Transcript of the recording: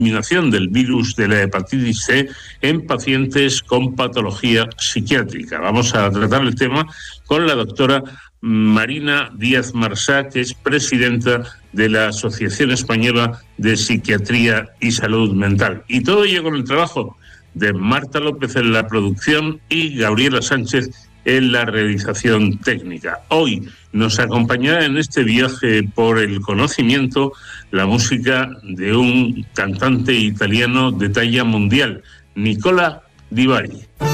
eliminación del virus de la hepatitis C en pacientes con patología psiquiátrica. Vamos a tratar el tema con la doctora Marina Díaz Marsá, que es presidenta de la Asociación Española de Psiquiatría y Salud Mental. Y todo ello con el trabajo de Marta López en la producción y Gabriela Sánchez en la realización técnica. Hoy nos acompañará en este viaje por el conocimiento la música de un cantante italiano de talla mundial, Nicola Di Bari.